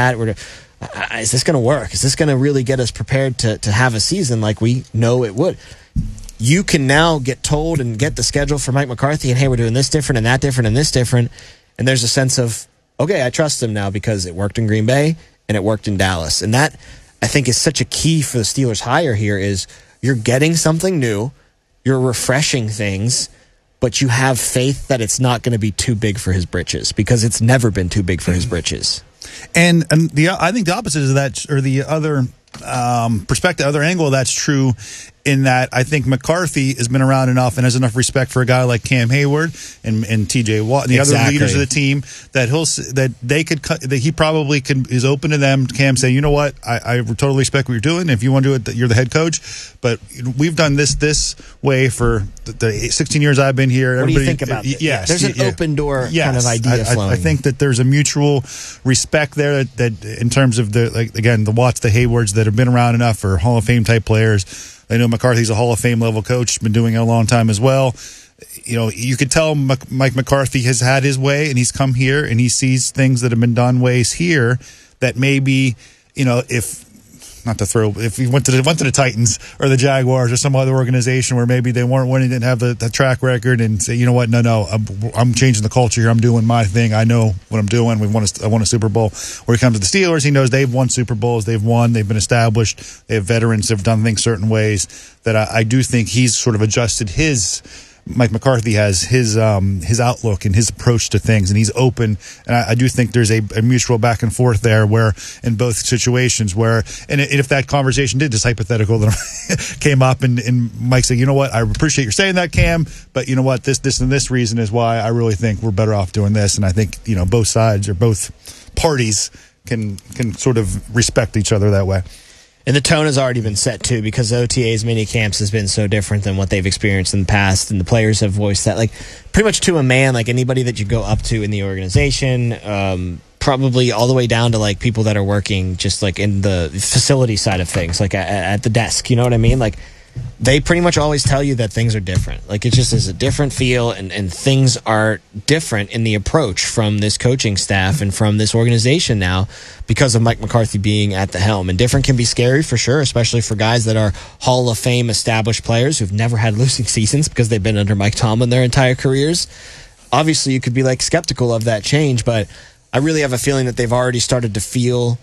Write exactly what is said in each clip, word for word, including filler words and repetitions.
that. We're uh, is this going to work? Is this going to really get us prepared to to have a season like we know it would? You can now get told and get the schedule for Mike McCarthy, and hey, we're doing this different and that different and this different, and there's a sense of, okay, I trust him now because it worked in Green Bay and it worked in Dallas. And that, I think, is such a key for the Steelers' hire here is you're getting something new, you're refreshing things, but you have faith that it's not going to be too big for his britches because it's never been too big for his britches. And, and the I think the opposite of that, or the other um, perspective, other angle of that's true in that I think McCarthy has been around enough and has enough respect for a guy like Cam Hayward and, and T J Watt, and the exactly. other leaders of the team, that he'll that they could that he probably can is open to them. Cam saying, you know what, I, I totally respect what you're doing. If you want to do it, you're the head coach. But we've done this this way for the, the sixteen years I've been here. What do you think about this? Yes, there's an yeah, open door yes, kind of idea I, flowing. I, I think that there's a mutual respect there that, that in terms of the like again the Watts, the Haywards that have been around enough for Hall of Fame type players. I know McCarthy's a Hall of Fame level coach, been doing it a long time as well. You know, you could tell Mike McCarthy has had his way, and he's come here and he sees things that have been done ways here that maybe, you know, if not to throw, if he went to the, went to the Titans or the Jaguars or some other organization where maybe they weren't winning, didn't have the, the track record, and say, you know what, no, no, I'm, I'm changing the culture here. I'm doing my thing. I know what I'm doing. We won a, I won a Super Bowl. Where he comes to the Steelers, he knows they've won Super Bowls. They've won. They've been established. They have veterans. They've done things certain ways that I, I do think he's sort of adjusted his. Mike McCarthy has his um, his outlook and his approach to things, and he's open. And I, I do think there's a, a mutual back and forth there, where in both situations, where and if that conversation did, just hypothetical, that came up, and, and Mike said, you know what, I appreciate you saying that, Cam, but you know what, this this and this reason is why I really think we're better off doing this. And I think you know both sides or both parties can can sort of respect each other that way. And the tone has already been set, too, because O T As, mini camps has been so different than what they've experienced in the past, and the players have voiced that. Like, pretty much to a man, like anybody that you go up to in the organization, um, probably all the way down to, like, people that are working just, like, in the facility side of things, like, at, at the desk, you know what I mean? Like, they pretty much always tell you that things are different. Like, it just is a different feel, and, and things are different in the approach from this coaching staff and from this organization now because of Mike McCarthy being at the helm. And different can be scary for sure, especially for guys that are Hall of Fame established players who've never had losing seasons because they've been under Mike Tomlin their entire careers. Obviously, you could be, like, skeptical of that change, but I really have a feeling that they've already started to feel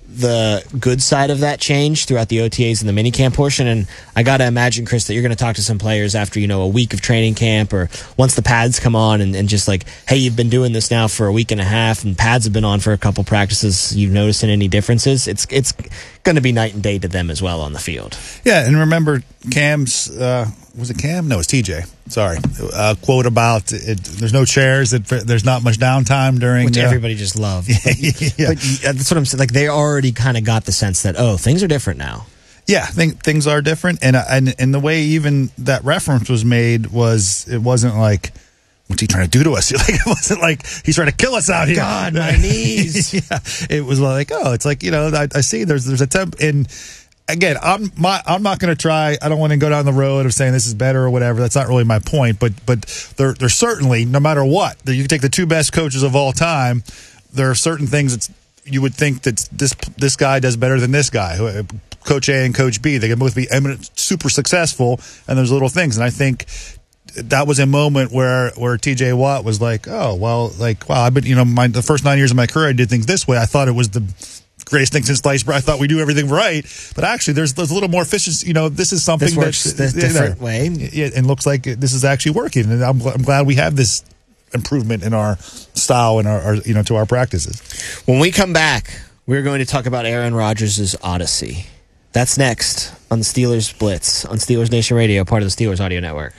the good side of that change throughout the O T As and the minicamp portion. And I got to imagine, Chris, that you're going to talk to some players after, you know, a week of training camp or once the pads come on and, and just like, hey, you've been doing this now for a week and a half and pads have been on for a couple practices. You've noticed any differences? It's it's going to be night and day to them as well on the field. Yeah, and remember Cam's, uh, was it Cam? No, it's T J. Sorry. Uh, quote about it, there's no chairs, it, there's not much downtime during. Which uh, everybody just loved. yeah. But that's what I'm saying. Like, they already kind of got the sense that, oh, things are different now. Yeah, I think things are different. And, and, and the way even that reference was made was, it wasn't like, what's he trying to do to us? Like, it wasn't like he's trying to kill us out here. God, my knees. Yeah, it was like, oh, it's like, you know, I, I see there's there's a temp. And again, I'm my I'm not going to try. I don't want to go down the road of saying this is better or whatever. That's not really my point. But but there there's certainly, no matter what, you can take the two best coaches of all time. There are certain things that you would think that this this guy does better than this guy. Coach A and Coach B, they can both be eminent, super successful, and there's little things. And I think that was a moment where, where T J Watt was like, oh, well, like, wow, I've been, you know, my, the first nine years of my career, I did things this way. I thought it was the greatest thing since sliced bread. I thought we do everything right. But actually, there's, there's a little more efficiency. You know, this is something this works that's this different you know, way. Yeah, and looks like this is actually working. And I'm, I'm glad we have this improvement in our style and our, our, you know, to our practices. When we come back, we're going to talk about Aaron Rodgers' Odyssey. That's next on the Steelers Blitz on Steelers Nation Radio, part of the Steelers Audio Network.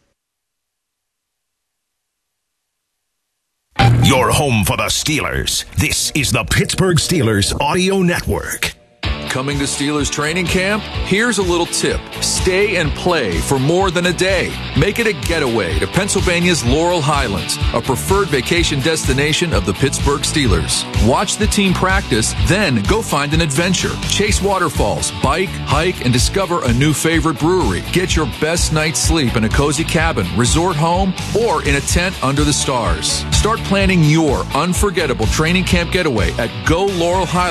Your home for the Steelers. This is the Pittsburgh Steelers Audio Network. Coming to Steelers training camp? Here's a little tip. Stay and play for more than a day. Make it a getaway to Pennsylvania's Laurel Highlands, a preferred vacation destination of the Pittsburgh Steelers. Watch the team practice, then go find an adventure. Chase waterfalls, bike, hike, and discover a new favorite brewery. Get your best night's sleep in a cozy cabin, resort home, or in a tent under the stars. Start planning your unforgettable training camp getaway at Go Laurel Highlands.